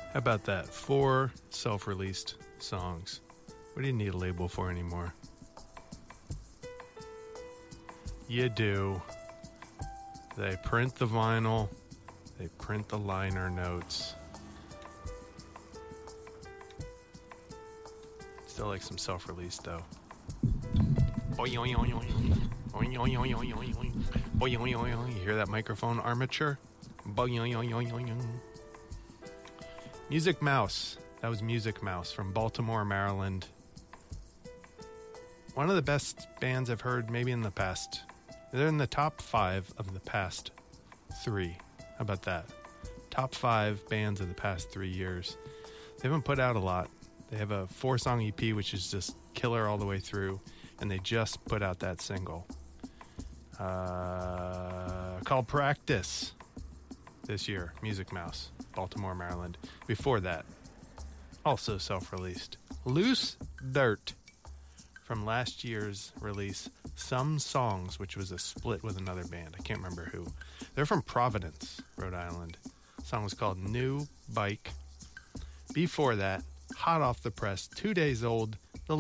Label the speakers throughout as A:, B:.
A: How about that? 4 self-released songs. What do you need a label for anymore? You do. They print the vinyl. They print the liner notes. Still like some self-released though. You hear that microphone armature? Music Mouse. That was Music Mouse from Baltimore, Maryland. One of the best bands I've heard maybe in the past. They're in the top 5 of the past 3. How about that? Top 5 bands of the past 3 years. They haven't put out a lot. They have a 4-song EP, which is just killer all the way through. And they just put out that single. Called Practice. This year. Music Mouse. Baltimore, Maryland. Before that, also self-released, Loose Dirt from last year's release, Some Songs, which was a split with another band. I can't remember who. They're from Providence, Rhode Island. The song was called New Bike. Before that, hot off the press, 2 days old, the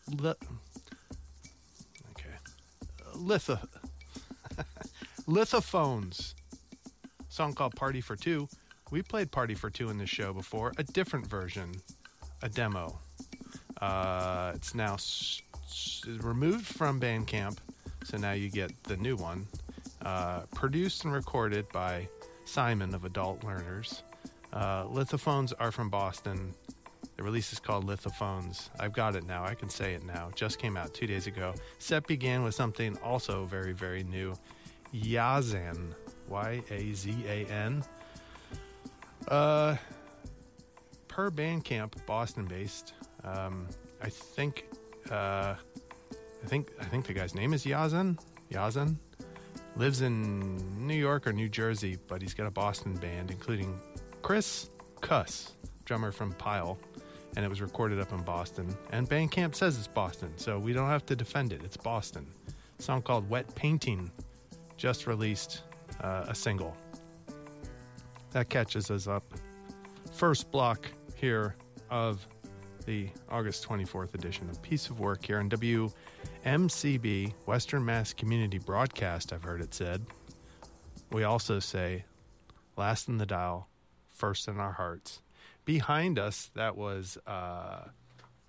A: Lithophones. Song called Party for Two. We played Party for Two in this show before. A different version. A demo. It's now removed from Bandcamp, so now you get the new one. Produced and recorded by Simon of Adult Learners. Lithophones are from Boston. The release is called Lithophones. I've got it now. I can say it now. Just came out 2 days ago. Set began with something also very, very new. Yazan. Y-A-Z-A-N. Per Bandcamp, Boston-based. I think the guy's name is Yazan. Yazan lives in New York or New Jersey, but he's got a Boston band, including Chris Kuss, drummer from Pile, and it was recorded up in Boston. And Bandcamp says it's Boston, so we don't have to defend it. It's Boston. A song called Wet Painting, just released a single. That catches us up. First block here of the August 24th edition of Piece of Work here on WMCB, Western Mass Community Broadcast, I've heard it said. We also say, last in the dial, first in our hearts. Behind us, that was